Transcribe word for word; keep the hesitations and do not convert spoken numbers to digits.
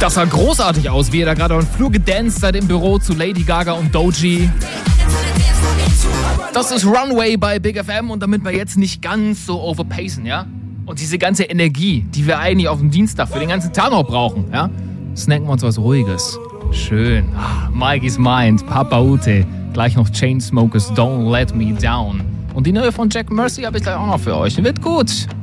Das sah großartig aus, wie ihr da gerade auf den Flur gedanced seid im Büro zu Lady Gaga und Doechii. Das ist Runway bei Big F M und damit wir jetzt nicht ganz so overpacen, ja? Und diese ganze Energie, die wir eigentlich auf dem Dienstag für den ganzen Tag noch brauchen, ja? Snacken wir uns was Ruhiges. Schön. Ah, Mikey's Mind, Papa Ute. Gleich noch Chainsmokers, Don't Let Me Down. Und die neue von Jack Mercy habe ich gleich auch noch für euch. Wird gut.